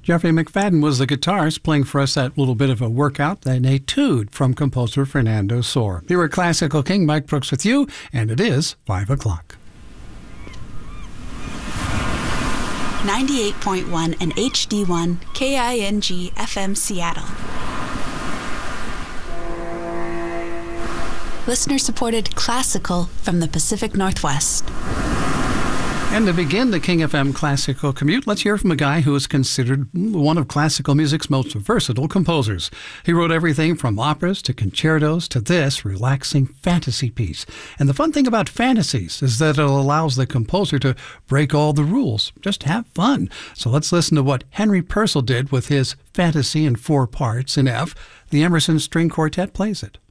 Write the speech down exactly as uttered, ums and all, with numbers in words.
Jeffrey McFadden was the guitarist, playing for us that little bit of a workout, an etude from composer Fernando Sor. Here at Classical King, Mike Brooks with you, and it is five o'clock. ninety-eight point one and H D one, K I N G F M Seattle. Listener-supported classical from the Pacific Northwest. And to begin the King F M Classical Commute, let's hear from a guy who is considered one of classical music's most versatile composers. He wrote everything from operas to concertos to this relaxing fantasy piece. And the fun thing about fantasies is that it allows the composer to break all the rules, just have fun. So let's listen to what Henry Purcell did with his fantasy in four parts in F. The Emerson String Quartet plays it.